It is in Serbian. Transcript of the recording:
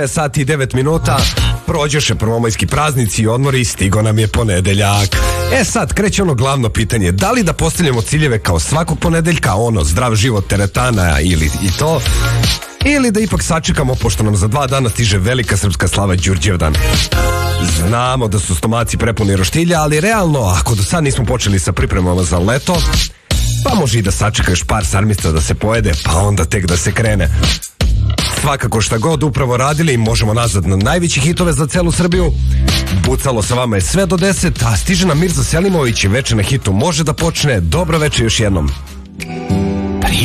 Sati i 9 minuta, prođeše prvomajski praznici i odmori, stigo nam je ponedeljak. Sad kreće ono glavno pitanje, da li da postavljamo ciljeve kao svakog ponedeljka, ono zdrav život teretana ili i to, ili da ipak sačekamo, pošto nam za 2 dana stiže velika srpska slava Đurđevdan. Znamo da su stomaci prepuni roštilja, ali realno, ako do sad nismo počeli sa pripremama za leto, pa može i da sačekaš par sarmica da se pojede, pa onda tek da se krene. Svakako šta god upravo radili, možemo nazad na najveći hitove za celu Srbiju. Bucalo sa vama je sve do 10, a stiže nam Mirza Selimović i Veče na hitu može da počne. Dobro veče još jednom.